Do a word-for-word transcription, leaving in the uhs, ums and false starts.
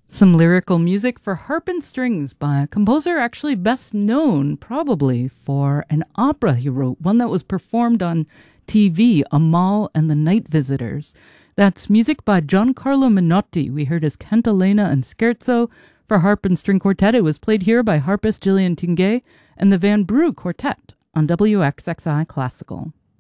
Some lyrical music for harp and strings by a composer actually best known probably for an opera he wrote, one that was performed on T V, Amal and the Night Visitors. That's music by Giancarlo Menotti. We heard his Cantilena and Scherzo for harp and string quartet. It was played here by harpist Gillian Tinguet and the Van Brugh Quartet on W X X I Classical.